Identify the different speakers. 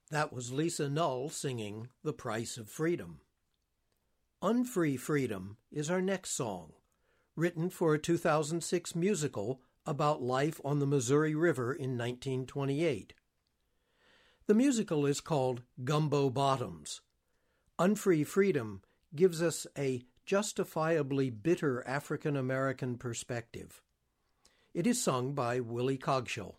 Speaker 1: That was Lisa Null singing The Price of Freedom. Unfree Freedom is our next song, written for a 2006 musical about life on the Missouri River in 1928. The musical is called Gumbo Bottoms. Unfree Freedom gives us a justifiably bitter African American perspective. It is sung by Willie Cogshall.